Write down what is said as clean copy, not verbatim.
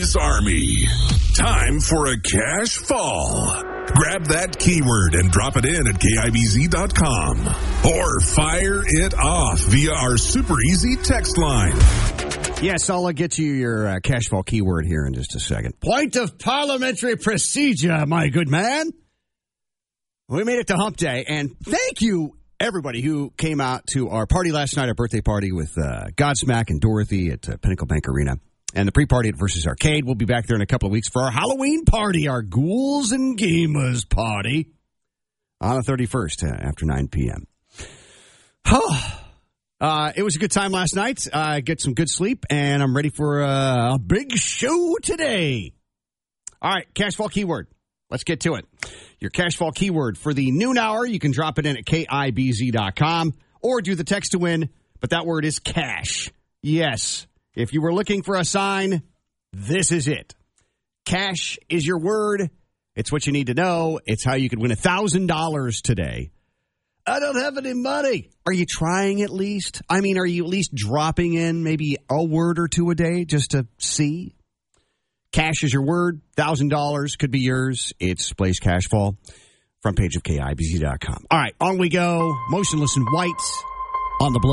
Swiss Army. Time for a cash fall. Grab that keyword and drop it in at KIBZ.com. Or fire it off via our super easy text line. Yes, I'll get to your cash fall keyword here in just a second. Point of parliamentary procedure, my good man. We made it to Hump Day, and thank you, everybody who came out to our party last night, our birthday party with Godsmack and Dorothy at Pinnacle Bank Arena, and the pre-party at Versus Arcade. We'll be back there in a couple of weeks for our Halloween party, our Ghouls and Gamers party on the 31st after 9 p.m. It was a good time last night. I get some good sleep, and I'm ready for a big show today. All right, cash fall keyword. Let's get to it. Your cash fall keyword for the noon hour, you can drop it in at KIBZ.com or do the text to win, but that word is cash. Yes, if you were looking for a sign, this is it. Cash is your word. It's what you need to know. It's how you could win $1,000 today. I don't have any money. Are you trying at least? I mean, are you at least dropping in maybe a word or two a day just to see? Cash is your word. $1,000 could be yours. It's Blaze Cash Fall. Front page of KIBZ.com. All right, on we go. Motionless in white on the Blaze.